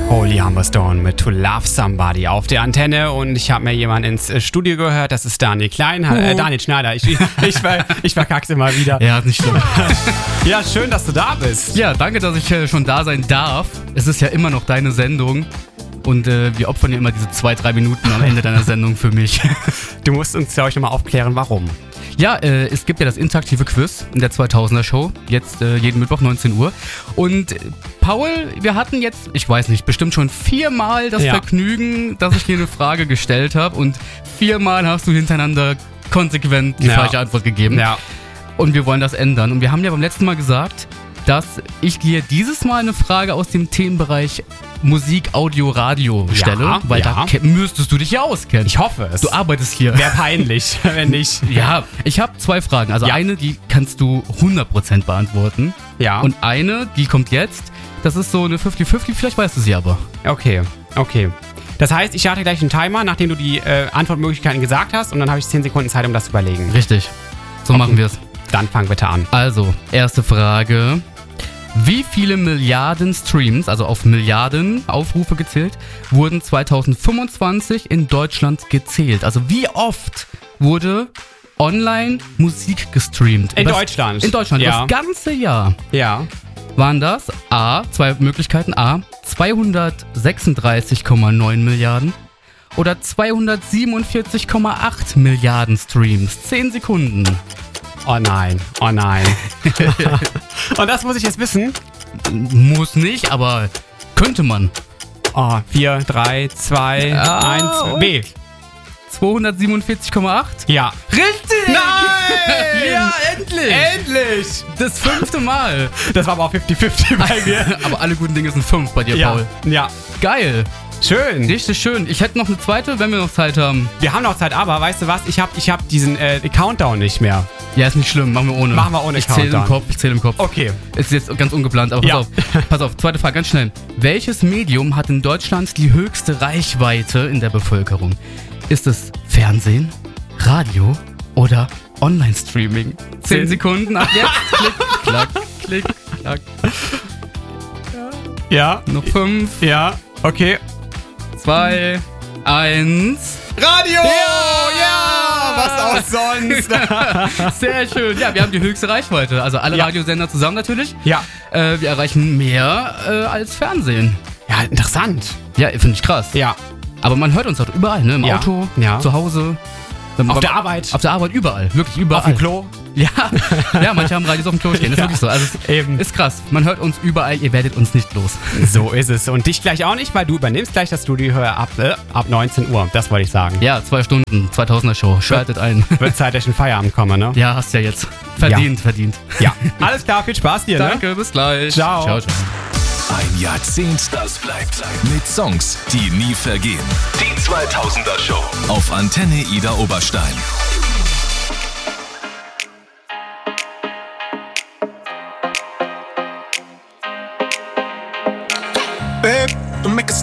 Holy Humberstone mit To Love Somebody auf der Antenne und ich habe mir jemanden ins Studio gehört, das ist Daniel Klein, Daniel Schneider, ich verkack's immer wieder. Ja, nicht schlimm. Ja, schön, dass du da bist. Ja, danke, dass ich schon da sein darf. Es ist ja immer noch deine Sendung und wir opfern ja immer diese 2-3 Minuten am Ende deiner Sendung für mich. Du musst uns, glaube ich, nochmal aufklären, warum. Ja, es gibt ja das interaktive Quiz in der 2000er Show, jetzt jeden Mittwoch 19 Uhr. Und Paul, wir hatten jetzt, ich weiß nicht, bestimmt schon 4-mal das Vergnügen, dass ich dir eine Frage gestellt habe und 4-mal hast du hintereinander konsequent die falsche Antwort gegeben. Ja. Und wir wollen das ändern. Und wir haben ja beim letzten Mal gesagt, dass ich dir dieses Mal eine Frage aus dem Themenbereich Musik, Audio, Radio stelle, weil da müsstest du dich ja auskennen. Ich hoffe es. Du arbeitest hier. Wäre peinlich, wenn nicht. Ja, ich habe 2 Fragen. Also eine, die kannst du 100% beantworten. Ja. Und eine, die kommt jetzt. Das ist so eine 50-50, vielleicht weißt du sie aber. Okay. Das heißt, ich starte gleich einen Timer, nachdem du die Antwortmöglichkeiten gesagt hast und dann habe ich 10 Sekunden Zeit, um das zu überlegen. Richtig. So machen wir es. Dann fang bitte an. Also, erste Frage. Wie viele Milliarden Streams, also auf Milliarden Aufrufe gezählt, wurden 2025 in Deutschland gezählt? Also wie oft wurde online Musik gestreamt? In Deutschland? In Deutschland, das ganze Jahr. Ja. Waren das A, 2 Möglichkeiten, A, 236,9 Milliarden oder 247,8 Milliarden Streams? 10 Sekunden. Oh nein. Und das muss ich jetzt wissen? Muss nicht, aber könnte man. Oh, 4, 3, 2, 1, B. 247,8? Ja. Richtig! Nein! Ja, endlich! Das 5. Mal. Das war aber auch 50-50 bei mir. Aber alle guten Dinge sind 5 bei dir, Paul. Ja. Geil. Schön. Richtig schön. Ich hätte noch eine zweite, wenn wir noch Zeit haben. Wir haben noch Zeit, aber weißt du was? Ich hab diesen Countdown nicht mehr. Ja, ist nicht schlimm. Machen wir ohne. Ich Countdown. Ich zähle im Kopf. Okay. Ist jetzt ganz ungeplant, aber pass auf. Zweite Frage, ganz schnell. Welches Medium hat in Deutschland die höchste Reichweite in der Bevölkerung? Ist es Fernsehen, Radio oder Online-Streaming? 10 Sekunden ab jetzt. Klick, klack, klick, klack. Ja. Noch 5. Ja. Okay. 2, 1. Radio! Ja! Was auch sonst? Sehr schön. Ja, wir haben die höchste Reichweite. Also alle Radiosender zusammen natürlich. Ja. Wir erreichen mehr als Fernsehen. Ja, interessant. Ja, finde ich krass. Ja. Aber man hört uns auch überall, ne? Im Auto, zu Hause. Auf der Arbeit. Auf der Arbeit, überall. Wirklich überall. Auf dem Klo. Ja, manche haben Radios auf dem Klo stehen. Das ist wirklich so. Also ist krass. Man hört uns überall, ihr werdet uns nicht los. So ist es. Und dich gleich auch nicht, weil du übernimmst gleich das Studio ab 19 Uhr. Das wollte ich sagen. Ja, 2 Stunden, 2000er Show. Schaltet ein. Wird Zeit, dass ich in Feierabend komme, ne? Ja, hast ja jetzt. Verdient. Ja. Alles klar, viel Spaß dir, ne? Danke, bis gleich. Ciao. Ein Jahrzehnt, das bleibt. Mit Songs, die nie vergehen. Die 2000er Show. Auf Antenne Ida Oberstein.